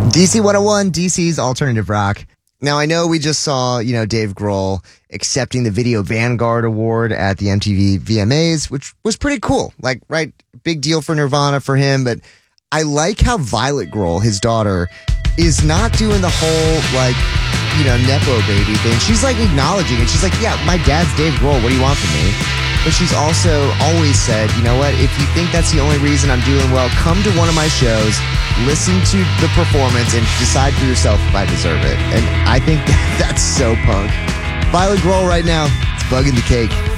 DC 101, DC's alternative rock. Now, I know we just saw, Dave Grohl accepting the Video Vanguard Award at the MTV VMAs, which was pretty cool. Like, right, big deal for Nirvana for him, but I like how Violet Grohl, his daughter, is not doing the whole, Nepo baby thing. She's, acknowledging it. She's like, yeah, my dad's Dave Grohl. What do you want from me? But she's also always said, you know what, if you think that's the only reason I'm doing well, come to one of my shows, listen to the performance, and decide for yourself if I deserve it. And I think that's so punk. Violet Grohl right now, it's bugging the cake.